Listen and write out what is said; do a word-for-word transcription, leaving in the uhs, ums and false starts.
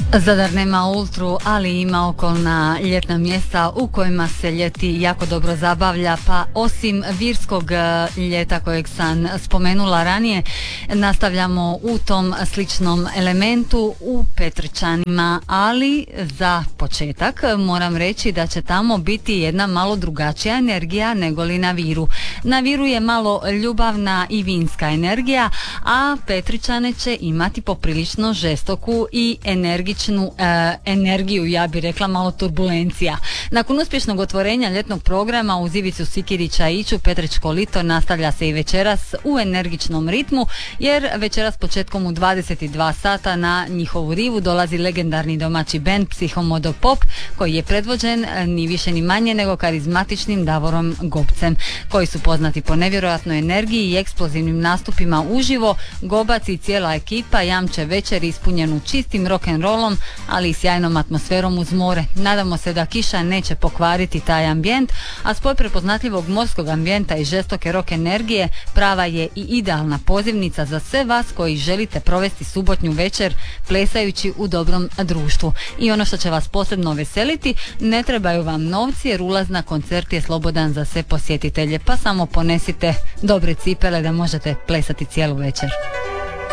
Zadar nema ultru, ali ima okolna ljetna mjesta u kojima se ljeti jako dobro zabavlja, pa osim virskog ljeta kojeg sam spomenula ranije, nastavljamo u tom sličnom elementu u Petrčanima, ali za početak moram reći da će tamo biti jedna malo drugačija energija nego li na Viru. Na Viru je malo ljubavna i vinska energija, a Petričane će imati poprilično žestoku i energičnu e, energiju, ja bih rekla malo turbulencija. Nakon uspješnog otvorenja ljetnog programa uz Ivicu Sikirića i Iću, Petrečko lito nastavlja se i večeras u energičnom ritmu, jer večeras početkom u dvadeset dva sata na njihovu rivu dolazi legendarni domaći bend Psihomodo Pop, koji je predvođen ni više ni manje nego karizmatičnim Davorom Gobcem, koji su poznati po nevjerojatnoj energiji i eksplozivnim nastupima uživo. Gobac i cijela ekipa jamče večer ispunjenu čistim rock'n'rollom, ali i sjajnom atmosferom uz more. Nadamo se da kiša neće pokvariti taj ambijent, a spoj prepoznatljivog morskog ambijenta i žestoke rock energije prava je i idealna pozivnica za sve vas koji želite provesti subotnju večer plesajući u dobrom društvu. I ono što će vas posebno veseliti, ne trebaju vam novci jer ulaz na koncert je slobodan za sve posjetitelje, pa samo ponesite dobre cipele da možete plesati cijelu večer.